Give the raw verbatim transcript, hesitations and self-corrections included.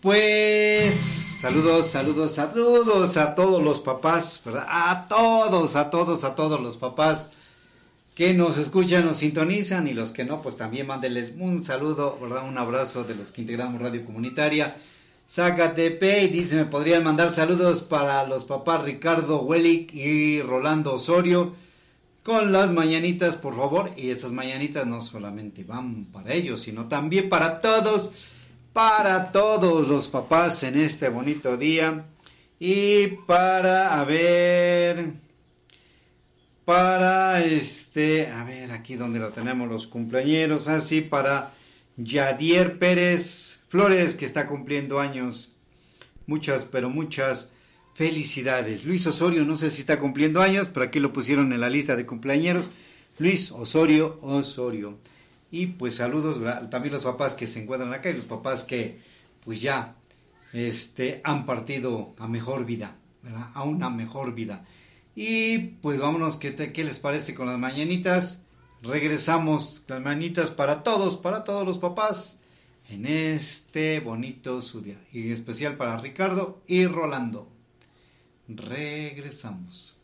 Pues saludos, saludos, saludos a todos los papás, ¿verdad? A todos, a todos, a todos los papás que nos escuchan, nos sintonizan, y los que no, pues también mándenles un saludo, ¿verdad? Un abrazo de los que integramos Radio Comunitaria Zacatepec. Y dice, me podrían mandar saludos para los papás Ricardo Wellick y Rolando Osorio con las mañanitas, por favor. Y estas mañanitas no solamente van para ellos, sino también para todos, para todos los papás en este bonito día. Y para, a ver, para este, a ver, aquí donde lo tenemos, los cumpleañeros, así, para Yadier Pérez Flores, que está cumpliendo años. Muchas, pero muchas felicidades. Luis Osorio, no sé si está cumpliendo años, pero aquí lo pusieron en la lista de cumpleañeros. Luis Osorio Osorio. Y pues saludos, ¿verdad? También los papás que se encuentran acá y los papás que pues ya este, han partido a mejor vida, ¿verdad? A una mejor vida. Y pues vámonos, ¿qué, te, qué les parece con las mañanitas? Regresamos, las mañanitas para todos, para todos los papás en este bonito su día. Y en especial para Ricardo y Rolando. Regresamos.